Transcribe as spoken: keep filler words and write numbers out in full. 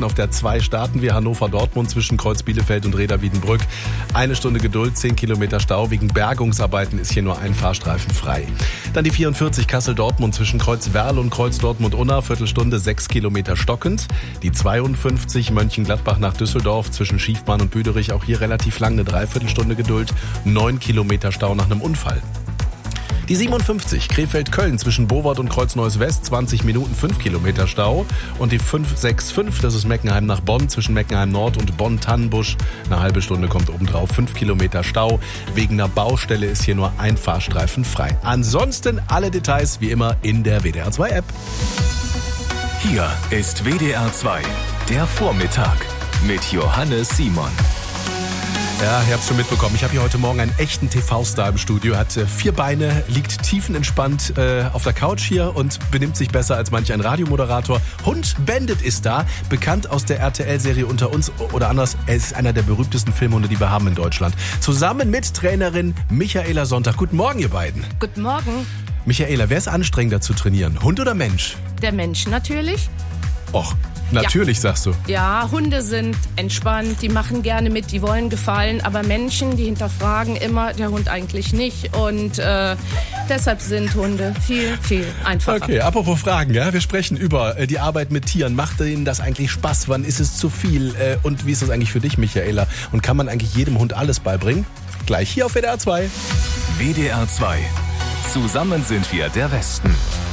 auf der zwei starten wir Hannover-Dortmund zwischen Kreuz Bielefeld und Reda-Wiedenbrück. Eine Stunde Geduld, zehn Kilometer Stau. Wegen Bergungsarbeiten ist hier nur ein Fahrstreifen frei. Dann die vierundvierzig Kassel-Dortmund zwischen Kreuz Werl und Kreuz Dortmund-Unna. Viertelstunde, sechs Kilometer stockend. Die zweiundfünfzig Mönchengladbach nach Düsseldorf zwischen Schiefbahn und Büderich. Auch hier relativ lang, eine Dreiviertelstunde Geduld. neun Kilometer Stau nach einem Unfall. Die siebenundfünfzig Krefeld-Köln zwischen Bowart und Kreuz-Neues-West, zwanzig Minuten, fünf Kilometer Stau. Und die fünf sechs fünf, das ist Meckenheim nach Bonn, zwischen Meckenheim Nord und Bonn-Tannenbusch. Eine halbe Stunde kommt obendrauf, fünf Kilometer Stau. Wegen einer Baustelle ist hier nur ein Fahrstreifen frei. Ansonsten alle Details wie immer in der W D R zwei App. Hier ist W D R zwei, der Vormittag mit Johannes Simon. Ja, ihr habt es schon mitbekommen. Ich habe hier heute Morgen einen echten T V-Star im Studio. Hat äh, vier Beine, liegt tiefenentspannt äh, auf der Couch hier und benimmt sich besser als manch ein Radiomoderator. Hund Bandit ist da, bekannt aus der R T L-Serie Unter uns oder anders. Er ist einer der berühmtesten Filmhunde, die wir haben in Deutschland. Zusammen mit Trainerin Michaela Sonntag. Guten Morgen, ihr beiden. Guten Morgen. Michaela, wer ist anstrengender zu trainieren? Hund oder Mensch? Der Mensch natürlich. Och. Natürlich, ja. Sagst du. Ja, Hunde sind entspannt, die machen gerne mit, die wollen gefallen, aber Menschen, die hinterfragen immer, der Hund eigentlich nicht und äh, deshalb sind Hunde viel, viel einfacher. Okay, apropos Fragen, ja, wir sprechen über äh, die Arbeit mit Tieren. Macht Ihnen das eigentlich Spaß? Wann ist es zu viel? Äh, und wie ist das eigentlich für dich, Michaela? Und kann man eigentlich jedem Hund alles beibringen? Gleich hier auf W D R zwei. W D R zwei. Zusammen sind wir der Westen.